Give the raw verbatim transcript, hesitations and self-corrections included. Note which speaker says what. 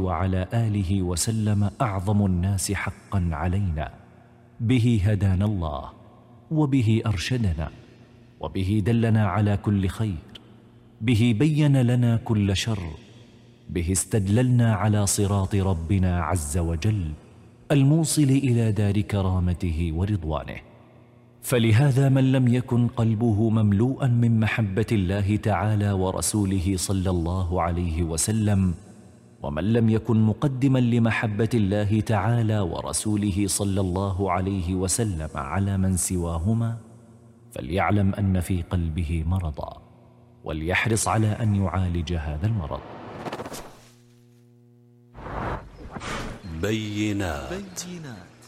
Speaker 1: وعلى آله وسلم أعظم الناس حقا علينا، به هدانا الله، وبه أرشدنا، وبه دلنا على كل خير، به بين لنا كل شر، به استدللنا على صراط ربنا عز وجل الموصل إلى دار كرامته ورضوانه. فلهذا من لم يكن قلبه مملوءا من محبة الله تعالى ورسوله صلى الله عليه وسلم، ومن لم يكن مقدما لمحبة الله تعالى ورسوله صلى الله عليه وسلم على من سواهما، فليعلم أن في قلبه مرضا، وليحرص على أن يعالج هذا المرض.
Speaker 2: بينات.